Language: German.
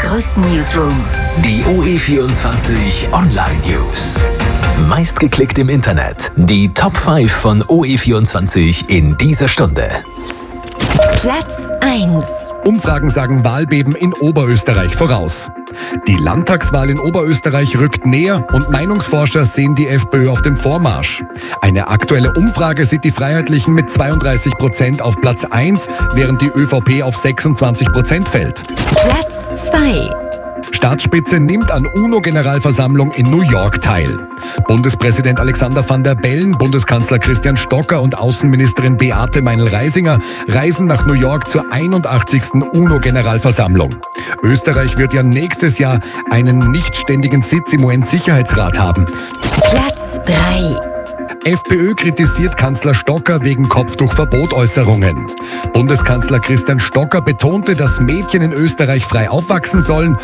größten Newsroom. Die OE24 Online News. Meistgeklickt im Internet. Die Top 5 von OE24 in dieser Stunde. Platz 1. Umfragen sagen Wahlbeben in Oberösterreich voraus. Die Landtagswahl in Oberösterreich rückt näher und Meinungsforscher sehen die FPÖ auf dem Vormarsch. Eine aktuelle Umfrage sieht die Freiheitlichen mit 32% auf Platz 1, während die ÖVP auf 26% fällt. Platz 2. Staatsspitze nimmt an UNO-Generalversammlung in New York teil. Bundespräsident Alexander Van der Bellen, Bundeskanzler Christian Stocker und Außenministerin Beate Meinl-Reisinger reisen nach New York zur 81. UNO-Generalversammlung. Österreich wird ja nächstes Jahr einen nichtständigen Sitz im UN-Sicherheitsrat haben. Platz 3. FPÖ kritisiert Kanzler Stocker wegen Kopftuchverbot-Äußerungen. Bundeskanzler Christian Stocker betonte, dass Mädchen in Österreich frei aufwachsen sollen